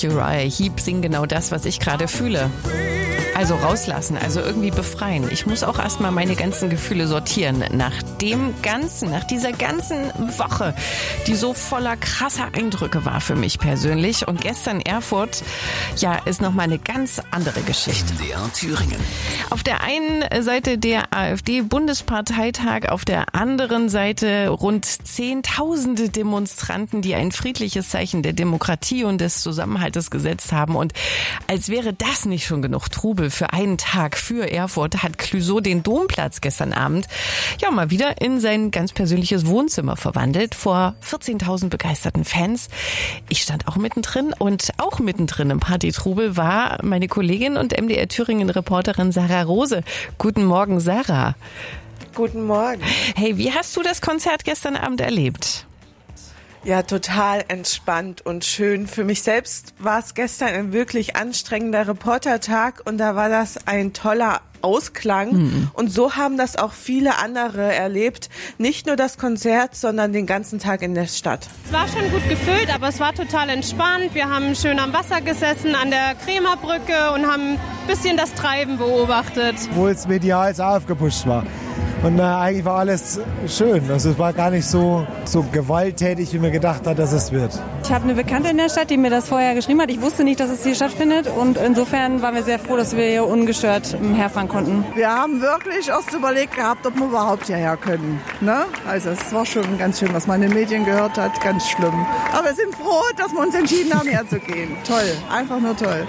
und Uriah Heep singen genau das, was ich gerade fühle. Also rauslassen, also irgendwie befreien. Ich muss auch erstmal meine ganzen Gefühle sortieren. Nach dieser ganzen Woche, die so voller krasser Eindrücke war für mich persönlich. Und gestern Erfurt, ja, ist nochmal eine ganz andere Geschichte. MDR Thüringen. Auf der einen Seite der AfD-Bundesparteitag, auf der anderen Seite rund Zehntausende Demonstranten, die ein friedliches Zeichen der Demokratie und des Zusammenhaltes gesetzt haben. Und als wäre das nicht schon genug Trubel für einen Tag für Erfurt, hat Clouseau den Domplatz gestern Abend ja mal wieder in sein ganz persönliches Wohnzimmer verwandelt vor 14.000 begeisterten Fans. Ich stand auch mittendrin und auch mittendrin im Partytrubel war meine Kollegin und MDR Thüringen-Reporterin Sarah Rose. Guten Morgen, Sarah. Guten Morgen. Hey, wie hast du das Konzert gestern Abend erlebt? Ja, total entspannt und schön. Für mich selbst war es gestern ein wirklich anstrengender Reportertag und da war das ein toller Ausklang. Und so haben das auch viele andere erlebt. Nicht nur das Konzert, sondern den ganzen Tag in der Stadt. Es war schon gut gefüllt, aber es war total entspannt. Wir haben schön am Wasser gesessen, an der Krämerbrücke und haben ein bisschen das Treiben beobachtet. Obwohl es medial so aufgepusht war. Und eigentlich war alles schön. Also es war gar nicht so gewalttätig, wie man gedacht hat, dass es wird. Ich habe eine Bekannte in der Stadt, die mir das vorher geschrieben hat. Ich wusste nicht, dass es hier stattfindet. Und insofern waren wir sehr froh, dass wir hier ungestört herfahren konnten. Wir haben wirklich erst überlegt gehabt, ob wir überhaupt hierher können. Ne? Also es war schon ganz schön, was man in den Medien gehört hat. Ganz schlimm. Aber wir sind froh, dass wir uns entschieden haben, herzugehen. Toll, einfach nur toll.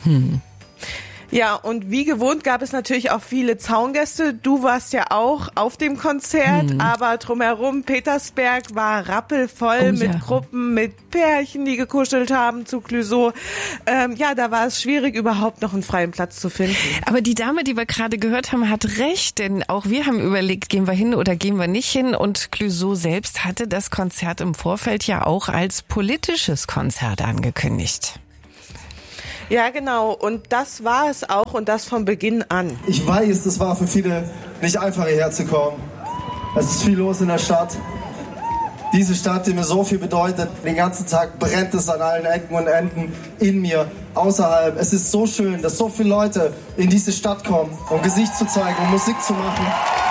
Ja, und wie gewohnt gab es natürlich auch viele Zaungäste. Du warst ja auch auf dem Konzert, aber drumherum Petersberg war rappelvoll mit Gruppen, mit Pärchen, die gekuschelt haben zu Clouseau. Ja, da war es schwierig, überhaupt noch einen freien Platz zu finden. Aber die Dame, die wir gerade gehört haben, hat recht, denn auch wir haben überlegt, gehen wir hin oder gehen wir nicht hin. Und Clouseau selbst hatte das Konzert im Vorfeld ja auch als politisches Konzert angekündigt. Ja, genau. Und das war es auch und das von Beginn an. Ich weiß, es war für viele nicht einfach hierher zu kommen. Es ist viel los in der Stadt. Diese Stadt, die mir so viel bedeutet, den ganzen Tag brennt es an allen Ecken und Enden in mir, außerhalb. Es ist so schön, dass so viele Leute in diese Stadt kommen, um Gesicht zu zeigen, um Musik zu machen.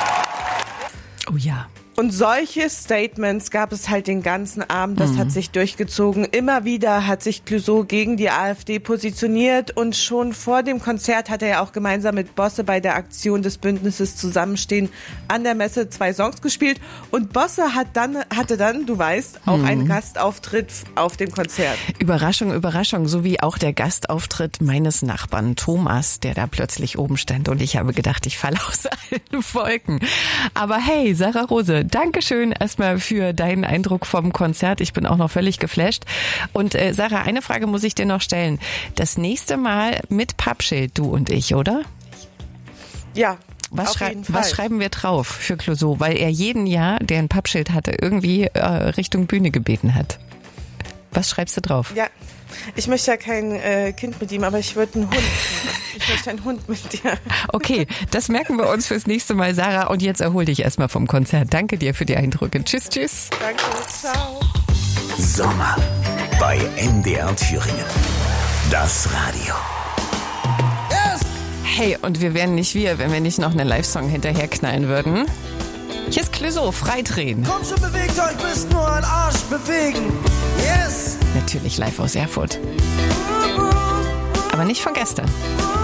Oh ja. Und solche Statements gab es halt den ganzen Abend, das hat sich durchgezogen. Immer wieder hat sich Clouseau gegen die AfD positioniert und schon vor dem Konzert hat er ja auch gemeinsam mit Bosse bei der Aktion des Bündnisses Zusammenstehen an der Messe 2 Songs gespielt und Bosse hatte dann, du weißt, auch einen Gastauftritt auf dem Konzert. Überraschung, Überraschung, so wie auch der Gastauftritt meines Nachbarn Thomas, der da plötzlich oben stand und ich habe gedacht, ich falle aus allen Wolken. Aber hey, Sarah Rose, Dankeschön erstmal für deinen Eindruck vom Konzert. Ich bin auch noch völlig geflasht. Und Sarah, eine Frage muss ich dir noch stellen. Das nächste Mal mit Pappschild, du und ich, oder? Ja. Was schreiben wir drauf für Clouseau? Weil er jeden Jahr, der ein Pappschild hatte, irgendwie Richtung Bühne gebeten hat. Was schreibst du drauf? Ja, ich möchte ja kein Kind mit ihm, aber ich würde einen Hund. Ich möchte einen Hund mit dir. Okay, das merken wir uns fürs nächste Mal, Sarah. Und jetzt erhol dich erstmal vom Konzert. Danke dir für die Eindrücke. Tschüss, tschüss. Danke, ciao. Sommer bei MDR Thüringen. Das Radio. Hey, und wir wären nicht wir, wenn wir nicht noch einen Live-Song hinterher knallen würden. Hier ist Clouseau, Freidrehen. Kommt schon, bewegt euch, müsst nur ein Arsch bewegen. Yes! Natürlich live aus Erfurt. Aber nicht von gestern.